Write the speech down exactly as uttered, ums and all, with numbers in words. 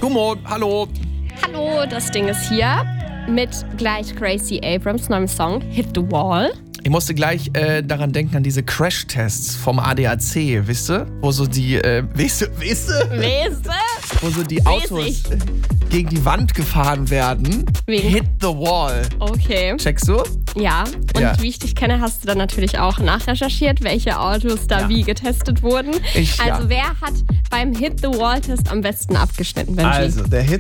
Gummo, hallo. Hallo, das Ding ist hier mit gleich Gracie Abrams neuem Song Hit the Wall. Ich musste gleich äh, daran denken, an diese Crash-Tests vom A D A C, wisst ihr? Wo so die, äh, wisst ihr, wisst ihr? Weißt du? Wo so die Autos ich. gegen die Wand gefahren werden. Wegen- Hit the Wall. Okay. Checkst du? Ja, und Ja. wie ich dich kenne, hast du dann natürlich auch nachrecherchiert, welche Autos da Ja. wie getestet wurden. Ich, ja. also wer hat beim Hit the Wall Test am besten abgeschnitten, Benji? Also, der Hit